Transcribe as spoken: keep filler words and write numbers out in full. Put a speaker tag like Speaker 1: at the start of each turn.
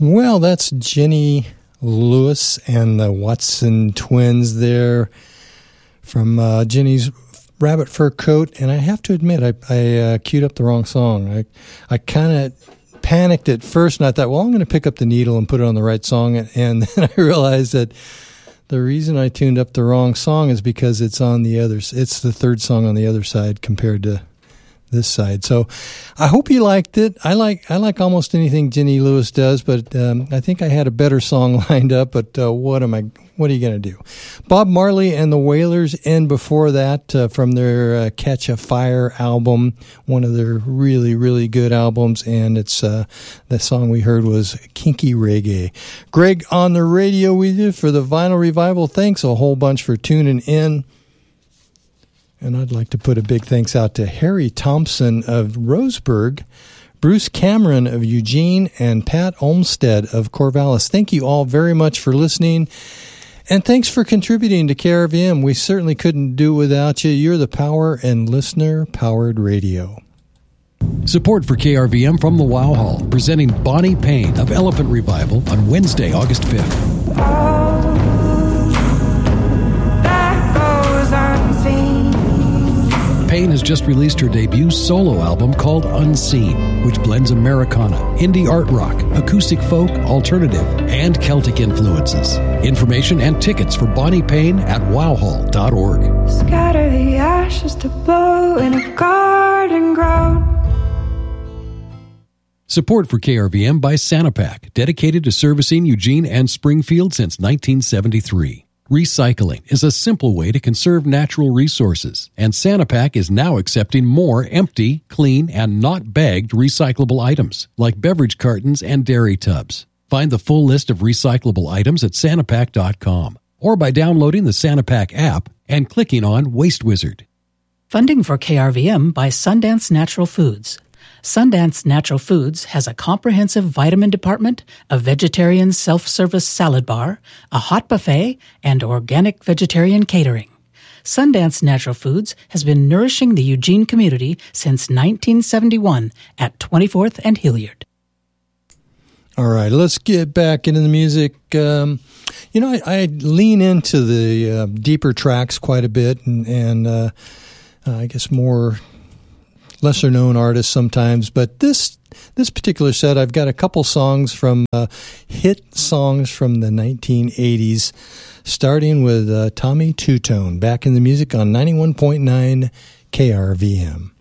Speaker 1: Well, that's Jenny Lewis and the Watson twins there from uh, Jenny's Rabbit Fur Coat. And I have to admit, I, I uh, queued up the wrong song. I, I kind of panicked at first, and I thought, well, I'm going to pick up the needle and put it on the right song. And then I realized that the reason I tuned up the wrong song is because it's on the other. It's the third song on the other side compared to this side. So I hope you liked it. I like I like almost anything Jenny Lewis does, but um, I think I had a better song lined up. But uh, what am I? What are you going to do? Bob Marley and the Wailers, and before that, uh, from their uh, Catch a Fire album, one of their really really good albums, and it's uh, the song we heard was Kinky Reggae. Greg on the radio with you for the Vinyl Revival. Thanks a whole bunch for tuning in. And I'd like to put a big thanks out to Harry Thompson of Roseburg, Bruce Cameron of Eugene, and Pat Olmstead of Corvallis. Thank you all very much for listening, and thanks for contributing to K R V M. We certainly couldn't do without you. You're the power and listener-powered radio.
Speaker 2: Support for K R V M from the Wow Hall, presenting Bonnie Payne of Elephant Revival on Wednesday, August fifth. Payne has just released her debut solo album called Unseen, which blends Americana, indie art rock, acoustic folk, alternative, and Celtic influences. Information and tickets for Bonnie Payne at wow hall dot org.
Speaker 3: Scatter the ashes to blow in a garden ground.
Speaker 2: Support for K R V M by Sanapak, dedicated to servicing Eugene and Springfield since nineteen seventy-three. Recycling is a simple way to conserve natural resources, and Sanapak is now accepting more empty, clean, and not bagged recyclable items, like beverage cartons and dairy tubs. Find the full list of recyclable items at Sanapak dot com or by downloading the Sanapak app and clicking on Waste Wizard.
Speaker 4: Funding for K R V M by Sundance Natural Foods. Sundance Natural Foods has a comprehensive vitamin department, a vegetarian self-service salad bar, a hot buffet, and organic vegetarian catering. Sundance Natural Foods has been nourishing the Eugene community since nineteen seventy-one at twenty-fourth and Hilliard.
Speaker 1: All right, let's get back into the music. Um, you know, I, I lean into the uh, deeper tracks quite a bit, and, and uh, uh, I guess more lesser-known artists sometimes. But this this particular set, I've got a couple songs from uh, hit songs from the nineteen eighties, starting with uh, Tommy Two Tone, back in the music on ninety-one point nine K R V M.